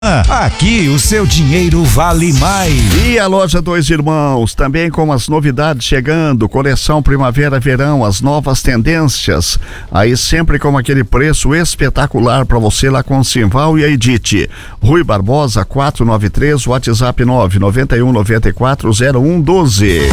Aqui o seu dinheiro vale mais. E a loja Dois Irmãos, também com as novidades chegando, coleção primavera-verão, as novas tendências, aí sempre com aquele preço espetacular para você lá com Simval e a Edith. Rui Barbosa 493, WhatsApp 991940112.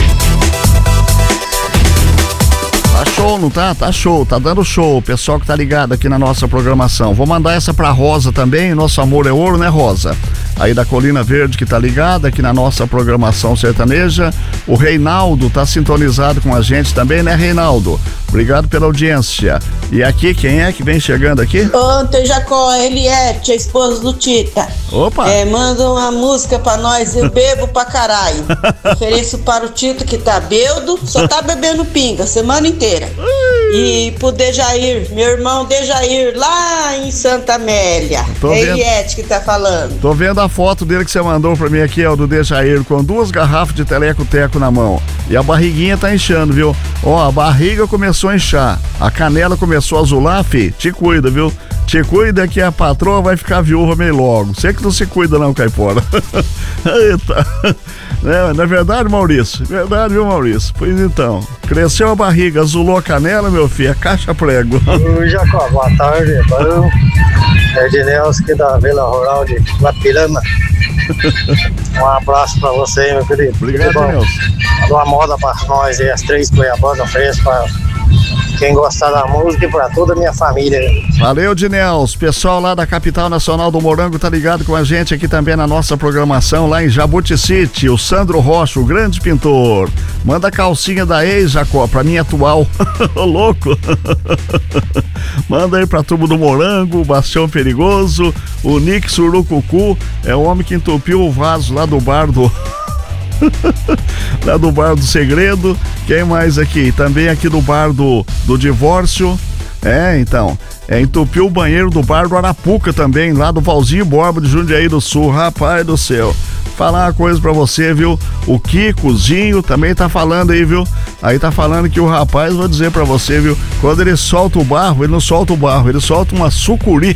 Tá show, não tá? Tá show, tá dando show. O pessoal que tá ligado aqui na nossa programação. Vou mandar essa pra Rosa também. Nosso amor é ouro, né, Rosa? Aí da Colina Verde que tá ligada aqui na nossa programação sertaneja. O Reinaldo tá sintonizado com a gente também, né, Reinaldo? Obrigado pela audiência. E aqui, quem é que vem chegando aqui? Ô, Jacó, Eliette, a esposa do Tita. Opa! Manda uma música pra nós, eu bebo pra caralho. Ofereço para o Tito que tá bêbado, só tá bebendo pinga a semana inteira. E pro Dejair, meu irmão Dejair, lá em Santa Amélia. É Eliette que tá falando. Tô vendo a foto dele que você mandou pra mim aqui, ó, do Dejair, com 2 garrafas de teleco-teco na mão. E a barriguinha tá inchando, viu? Ó, a barriga começou a inchar, a canela começou a azular, fi. Te cuida, viu? Te cuida que a patroa vai ficar viúva meio logo. Você que não se cuida não, Caipora. Eita. Não é verdade, Maurício? Verdade, viu, Maurício? Pois então, cresceu a barriga, azulou a canela, meu filho, é caixa prego. Oi, Jacó, boa tarde, bom. É Ednelson aqui da Vila Rural de Lapirama. Um abraço pra você, meu querido. Obrigado, Ednelson. Manda uma moda pra nós aí, as 3 Cuiabanas frescas pra quem gostar da música e pra toda a minha família. Valeu, Dinelson. Pessoal lá da capital nacional do Morango tá ligado com a gente aqui também na nossa programação lá em Jabuti City. O Sandro Rocha, o grande pintor. Manda a calcinha da ex, Jacó, pra mim atual. Ô, louco. Manda aí pra turma do Morango, o Bastião Perigoso, o Nick Surucucu, é o homem que entupiu o vaso lá do bar do... lá do bar do Segredo. Quem mais aqui? Também aqui do bar do divórcio. Então, entupiu o banheiro do bar do Arapuca também, lá do Valzinho Borba de Jundiaí do Sul. Rapaz do céu, falar uma coisa pra você, viu? O Kikozinho também tá falando aí, viu? Aí tá falando que o rapaz, vou dizer pra você, viu? Quando ele solta o barro, ele não solta o barro, ele solta uma sucuri.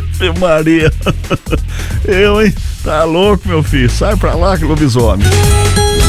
Maria. Hein? Tá louco, meu filho? Sai pra lá, que lobisomem.